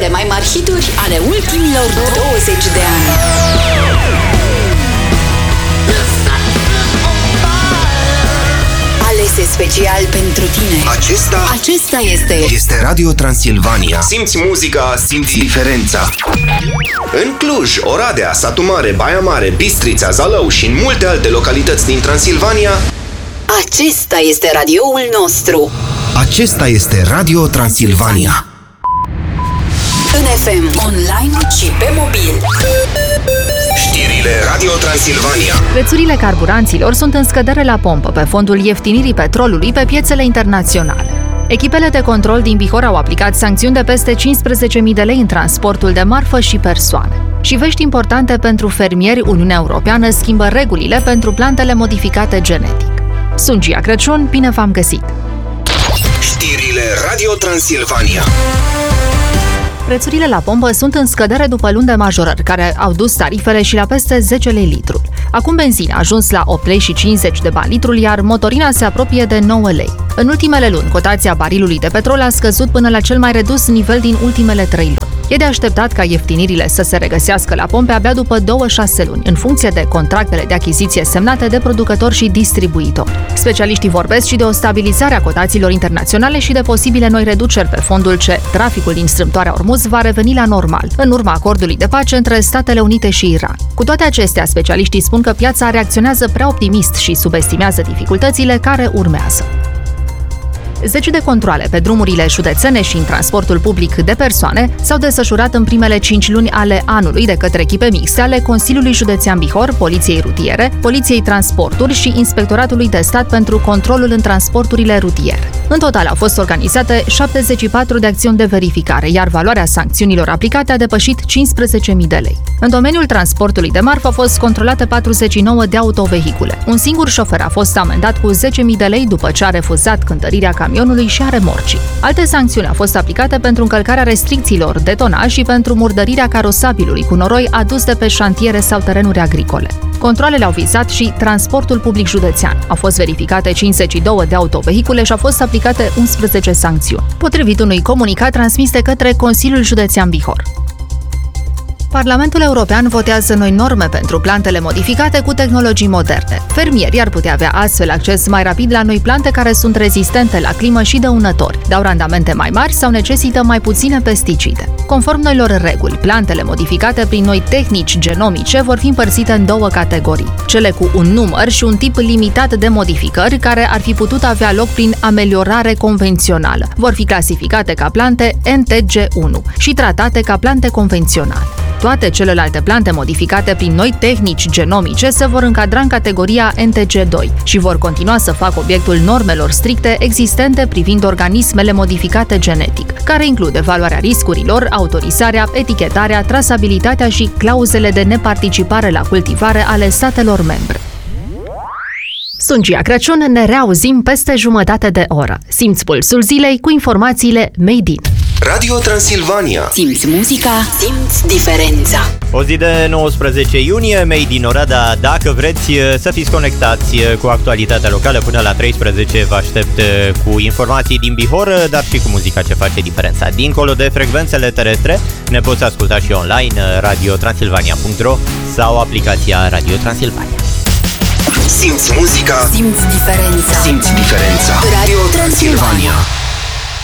cele mai mari hituri ale ultimilor 20 de ani. Alese special pentru tine. Acesta este Radio Transilvania. Simți muzica, simți diferența. În Cluj, Oradea, Satu Mare, Baia Mare, Bistrița, Zalău și în multe alte localități din Transilvania. Acesta este radioul nostru. Acesta este Radio Transilvania. În FM, online și pe mobil. Știrile Radio Transilvania. Prețurile carburanților sunt în scădere la pompă pe fondul ieftinirii petrolului pe piețele internaționale. Echipele de control din Bihor au aplicat sancțiuni de peste 15.000 de lei în transportul de marfă și persoane. Și vești importante pentru fermieri, Uniunea Europeană schimbă regulile pentru plantele modificate genetic. Sunt Gia Crăciun, bine v-am găsit! Știrile Radio Transilvania. Prețurile la pompă sunt în scădere după luni de majorări, care au dus tarifele și la peste 10 lei litrul. Acum benzina a ajuns la 8 lei și 50 de bani litrul, iar motorina se apropie de 9 lei. În ultimele luni, cotația barilului de petrol a scăzut până la cel mai redus nivel din ultimele 3 luni. E de așteptat ca ieftinirile să se regăsească la pompe abia după 2-6 luni, în funcție de contractele de achiziție semnate de producători și distribuitori. Specialiștii vorbesc și de o stabilizare a cotațiilor internaționale și de posibile noi reduceri pe fondul ce traficul din strâmtoarea Ormuz va reveni la normal, în urma acordului de pace între Statele Unite și Iran. Cu toate acestea, specialiștii spun că piața reacționează prea optimist și subestimează dificultățile care urmează. Zeci de controale pe drumurile județene și în transportul public de persoane s-au desfășurat în primele 5 luni ale anului de către echipe mixte ale Consiliului Județean Bihor, Poliției Rutiere, Poliției Transporturi și Inspectoratului de Stat pentru Controlul în transporturile rutiere. În total au fost organizate 74 de acțiuni de verificare, iar valoarea sancțiunilor aplicate a depășit 15.000 de lei. În domeniul transportului de marfă au fost controlate 49 de autovehicule. Un singur șofer a fost amendat cu 10.000 de lei după ce a refuzat cântărirea camionului și a remorcii. Alte sancțiuni au fost aplicate pentru încălcarea restricțiilor de tonaj și pentru murdărirea carosabilului cu noroi adus de pe șantiere sau terenuri agricole. Controalele au vizat și transportul public județean. Au fost verificate 52 de autovehicule și au fost aplicate 11 sancțiuni, potrivit unui comunicat transmis de către Consiliul Județean Bihor. Parlamentul European votează noi norme pentru plantele modificate cu tehnologii moderne. Fermierii ar putea avea astfel acces mai rapid la noi plante care sunt rezistente la climă și dăunători, dau randamente mai mari sau necesită mai puține pesticide. Conform noilor reguli, plantele modificate prin noi tehnici genomice vor fi împărțite în două categorii. Cele cu un număr și un tip limitat de modificări care ar fi putut avea loc prin ameliorare convențională. Vor fi clasificate ca plante NTG1 și tratate ca plante convenționale. Toate celelalte plante modificate prin noi tehnici genomice se vor încadra în categoria NTG2 și vor continua să facă obiectul normelor stricte existente privind organismele modificate genetic, care includ evaluarea riscurilor, autorizarea, etichetarea, trasabilitatea și clauzele de neparticipare la cultivare ale statelor membre. Sunt Gia Crăciun, ne reauzim peste jumătate de oră. Simți pulsul zilei cu informațiile Made in Radio Transilvania. Simți muzica, simți diferența. O zi de 19 iunie, Made in Oradea. Dacă vreți să fiți conectați cu actualitatea locală până la 13, vă aștept cu informații din Bihor, dar și cu muzica ce face diferența. Dincolo de frecvențele terestre, ne poți asculta și online, radiotransilvania.ro sau aplicația Radio Transilvania. Simți muzica, simți diferența. Simți diferența. Radio Transilvania.